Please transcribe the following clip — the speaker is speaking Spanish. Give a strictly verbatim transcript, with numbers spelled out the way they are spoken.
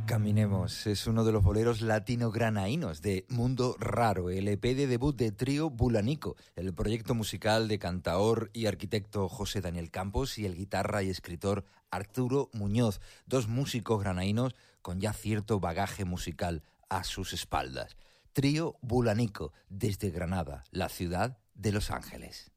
Caminemos es uno de los boleros latino-granaínos de Mundo Raro, el E P de debut de Trío Bulanico, el proyecto musical de cantaor y arquitecto José Daniel Campos y el guitarra y escritor Arturo Muñoz, dos músicos granaínos con ya cierto bagaje musical a sus espaldas. Trío Bulanico, desde Granada, la ciudad de Los Ángeles.